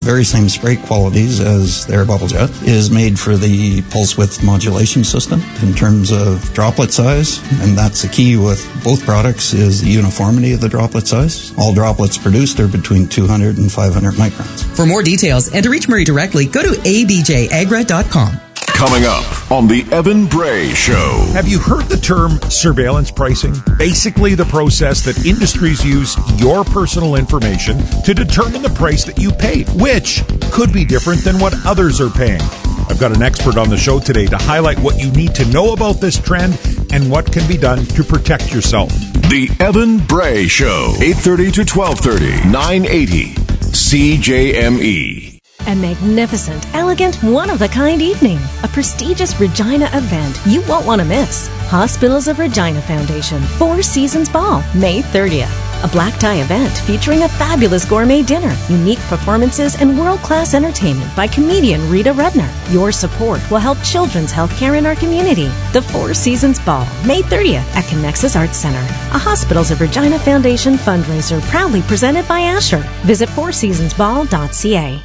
very same spray qualities as their bubble jet, is made for the pulse width modulation system in terms of droplet size. And that's the key with both products is the uniformity of the droplet size. All droplets produced are between 200 and 500 microns. For more details and to reach Murray directly, go to abjagra.com. Coming up on the Evan Bray Show. Have you heard the term surveillance pricing? Basically the process that industries use your personal information to determine the price that you pay, which could be different than what others are paying. I've got an expert on the show today to highlight what you need to know about this trend and what can be done to protect yourself. The Evan Bray Show, 8:30 to 12:30, 980 CJME. A magnificent, elegant, one-of-a-kind evening. A prestigious Regina event you won't want to miss. Hospitals of Regina Foundation, Four Seasons Ball, May 30th. A black tie event featuring a fabulous gourmet dinner, unique performances, and world-class entertainment by comedian Rita Rudner. Your support will help children's health care in our community. The Four Seasons Ball, May 30th at Connexus Arts Center. A Hospitals of Regina Foundation fundraiser proudly presented by Asher. Visit fourseasonsball.ca.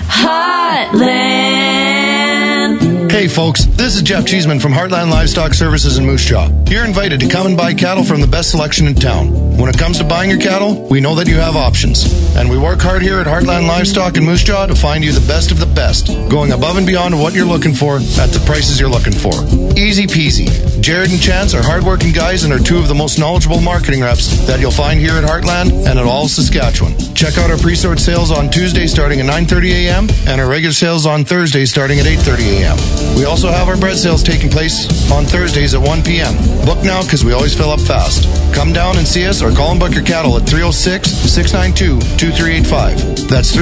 Heartland. Hey folks, this is Jeff Cheeseman from Heartland Livestock Services in Moose Jaw. You're invited to come and buy cattle from the best selection in town. When it comes to buying your cattle, we know that you have options. And we work hard here at Heartland Livestock in Moose Jaw to find you the best of the best, going above and beyond what you're looking for at the prices you're looking for. Easy peasy. Jared and Chance are hardworking guys and are two of the most knowledgeable marketing reps that you'll find here at Heartland and at all Saskatchewan. Check out our pre-sort sales on Tuesday starting at 9:30 a.m. and our regular sales on Thursday starting at 8:30 a.m. We also have our bread sales taking place on Thursdays at 1 p.m. Book now because we always fill up fast. Come down and see us or call and book your cattle at 306-692-2385. That's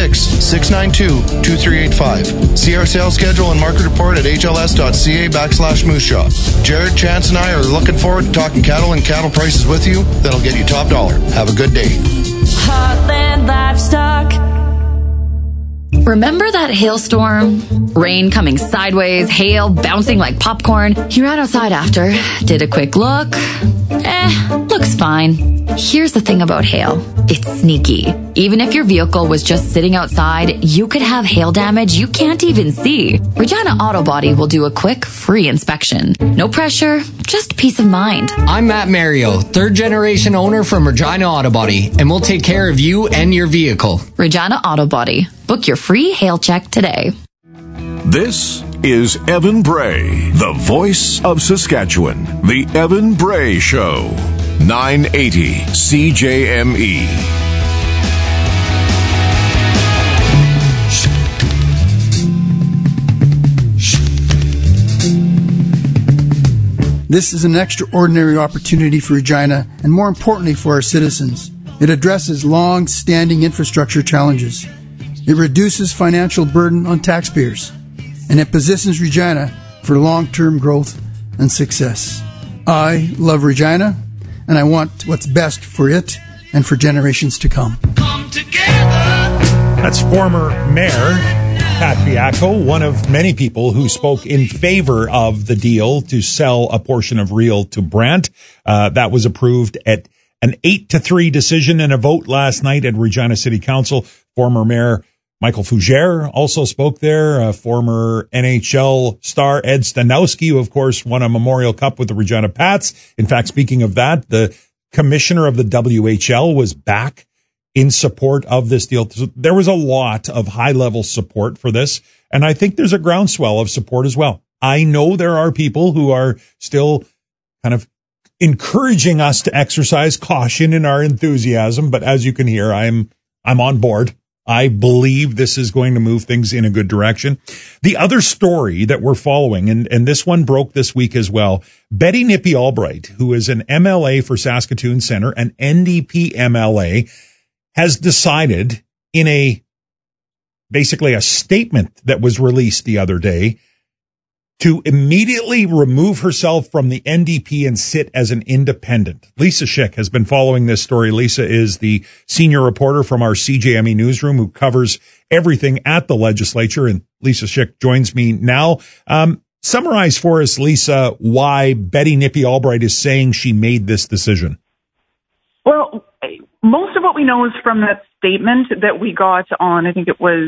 306-692-2385. See our sales schedule and market report at hls.ca/Moose Jaw. Jared, Chance, and I are looking forward to talking cattle and cattle prices with you that'll get you top dollar. Have a good day. Heartland Livestock. Remember that hailstorm? Rain coming sideways, hail bouncing like popcorn. You ran outside after, did a quick look. Looks fine. Here's the thing about hail. It's sneaky. Even if your vehicle was just sitting outside, you could have hail damage you can't even see. Regina Auto Body will do a quick, free inspection. No pressure, just peace of mind. I'm Matt Mario, third-generation owner from Regina Auto Body, and we'll take care of you and your vehicle. Regina Auto Body. Book your free hail check today. This is Evan Bray, the voice of Saskatchewan. The Evan Bray Show, 980 CJME. This is an extraordinary opportunity for Regina and, more importantly, for our citizens. It addresses long-standing infrastructure challenges. It reduces financial burden on taxpayers, and it positions Regina for long-term growth and success. I love Regina, and I want what's best for it and for generations to come. That's former Mayor Pat Fiacco, one of many people who spoke in favor of the deal to sell a portion of Real to Brandt. That was approved at an 8-3 decision in a vote last night at Regina City Council. Former Mayor Michael Fougere also spoke there. Former NHL star Ed Stanowski, who, of course, won a Memorial Cup with the Regina Pats. In fact, speaking of that, the commissioner of the WHL was back in support of this deal. So there was a lot of high-level support for this, and I think there's a groundswell of support as well. I know there are people who are still kind of encouraging us to exercise caution in our enthusiasm, but as you can hear, I'm on board. I believe this is going to move things in a good direction. The other story that we're following, and this one broke this week as well, Betty Nippy Albright, who is an MLA for Saskatoon Centre, an NDP MLA, has decided in basically a statement that was released the other day to immediately remove herself from the NDP and sit as an independent. Lisa Schick has been following this story. Lisa is the senior reporter from our CJME newsroom who covers everything at the legislature, and Lisa Schick joins me now. Summarize for us, Lisa, why Betty Nippy Albright is saying she made this decision. Well, most of what we know is from that statement that we got on, I think it was